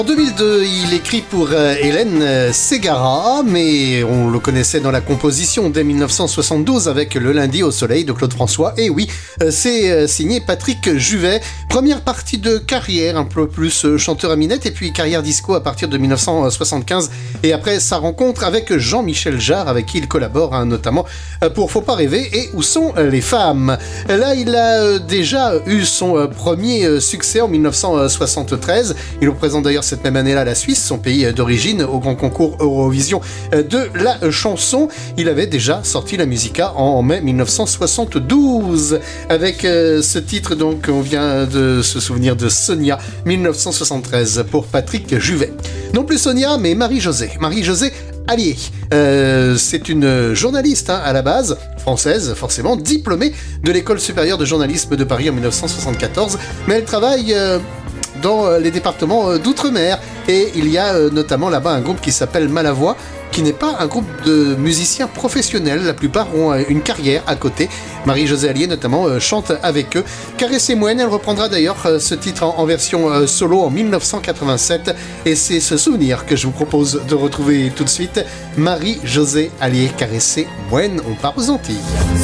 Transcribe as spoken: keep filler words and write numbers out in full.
En deux mille deux, il écrit pour euh, Hélène Ségara, mais on le connaissait dans la composition dès mille neuf cent soixante-douze avec Le lundi au soleil de Claude François. Et oui, euh, c'est euh, signé Patrick Juvet. Première partie de carrière, un peu plus euh, chanteur à minette, et puis carrière disco à partir de mille neuf cent soixante-quinze. Et après sa rencontre avec Jean-Michel Jarre, avec qui il collabore, hein, notamment euh, pour Faut pas rêver et Où sont les femmes. Là, il a euh, déjà eu son euh, premier euh, succès en mille neuf cent soixante-treize. Il représente d'ailleurs cette même année-là la Suisse, son pays d'origine, au grand concours Eurovision de la chanson. Il avait déjà sorti la Musica en mai mille neuf cent soixante-douze avec euh, ce titre, donc on vient de se souvenir de Sonia, mille neuf cent soixante-treize pour Patrick Juvet. Non plus Sonia, mais Marie-Josée. Marie-Josée Allier. Euh, c'est une journaliste hein, à la base, française forcément, diplômée de l'École supérieure de journalisme de Paris en mille neuf cent soixante-quatorze, mais elle travaille euh, dans les départements d'outre-mer. Et il y a notamment là-bas un groupe qui s'appelle Malavoie, qui n'est pas un groupe de musiciens professionnels. La plupart ont une carrière à côté. Marie-Josée Allier, notamment, chante avec eux. Caresser Moine, elle reprendra d'ailleurs ce titre en version solo en mille neuf cent quatre-vingt-sept. Et c'est ce souvenir que je vous propose de retrouver tout de suite. Marie-Josée Allier, Caresser Moine, on part aux Antilles.